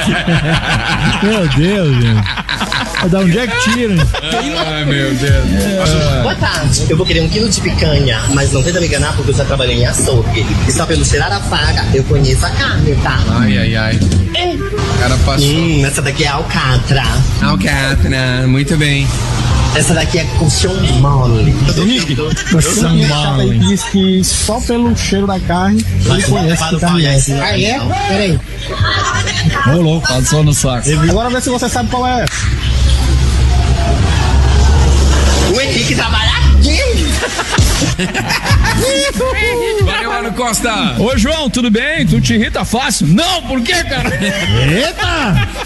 Meu Deus, gente. Da onde é que tira? Ai, meu Deus. Boa tarde. Eu vou querer 1 quilo de picanha, mas não tenta me enganar porque eu já trabalhei em açougue. E só pelo cheirar a faca, eu conheço a carne, tá? Ai, ai, ai. O cara passou. Essa daqui é alcatra. Alcatra, muito bem. Essa daqui é colchão mole. Colchão mole. Diz que só pelo cheiro da carne ele conhece que carne é essa. Ah, é? Peraí. Ô, louco, passou no saco. Agora vê se você sabe qual é. O Henrique trabalha aqui. Valeu, Mano Costa. Ô, João, tudo bem? Tu te irrita fácil? Não, por quê, cara? Eita!